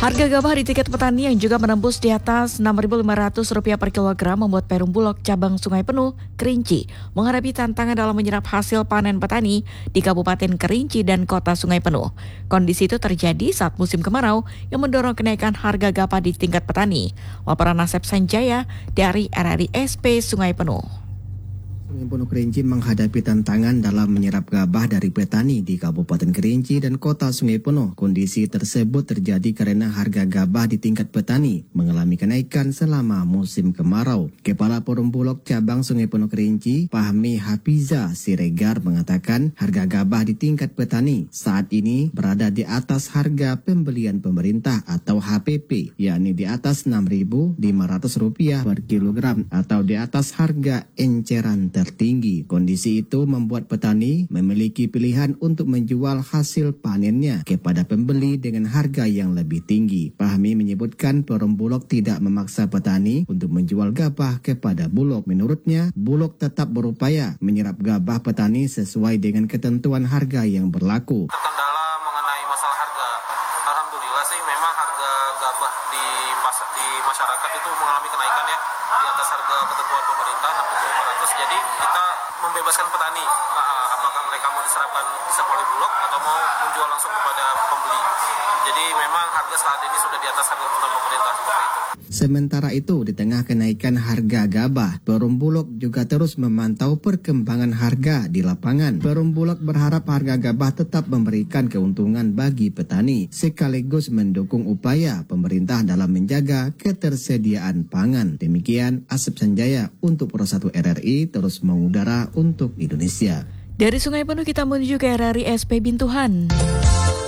Harga gabah di tingkat petani yang juga menembus di atas Rp6.500 per kilogram membuat Perum Bulog cabang Sungai Penuh, Kerinci, menghadapi tantangan dalam menyerap hasil panen petani di Kabupaten Kerinci dan Kota Sungai Penuh. Kondisi itu terjadi saat musim kemarau yang mendorong kenaikan harga gabah di tingkat petani. Laporan Asep Sanjaya dari RRI SP Sungai Penuh. Sungai Penuh Kerinci menghadapi tantangan dalam menyerap gabah dari petani di Kabupaten Kerinci dan Kota Sungai Penuh. Kondisi tersebut terjadi karena harga gabah di tingkat petani mengalami kenaikan selama musim kemarau. Kepala Perum Bulog Cabang Sungai Penuh Kerinci, Fahmi Hafiza Siregar mengatakan harga gabah di tingkat petani saat ini berada di atas harga pembelian pemerintah atau HPP, yakni di atas Rp6.500 per kilogram atau di atas harga enceran tertinggi. Kondisi itu membuat petani memiliki pilihan untuk menjual hasil panennya kepada pembeli dengan harga yang lebih tinggi. Fahmi menyebutkan Perum Bulog tidak memaksa petani untuk menjual gabah kepada Bulog. Menurutnya, Bulog tetap berupaya menyerap gabah petani sesuai dengan ketentuan harga yang berlaku. Terkendala mengenai masalah harga, alhamdulillah sih memang harga gabah di masyarakat itu mengalami kenaikan ya, di atas harga ketentuan pemerintah Rp6.500. Jadi kita membebaskan petani, apakah mereka mau diserapkan oleh Bulog atau mau menjual langsung kepada pembeli. Jadi memang harga saat ini sudah di atas harga ketentuan pemerintah seperti itu. Sementara itu, di tengah kenaikan harga gabah, Perum Bulog juga terus memantau perkembangan harga di lapangan. Perum Bulog berharap harga gabah tetap memberikan keuntungan bagi petani, sekaligus mendukung upaya pemerintah dalam menjaga ketersediaan pangan. Demikian Asep Sanjaya untuk Pro 1 RRI terus mengudara untuk Indonesia. Dari Sungai Penuh kita menuju ke RRI SP Bintuhan.